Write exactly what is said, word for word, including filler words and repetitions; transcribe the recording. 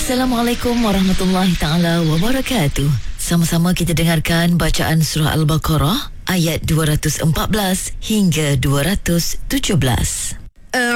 Assalamualaikum warahmatullahi taala wabarakatuh. Sama-sama kita dengarkan bacaan surah Al-Baqarah ayat dua ratus empat belas hingga dua ratus tujuh belas.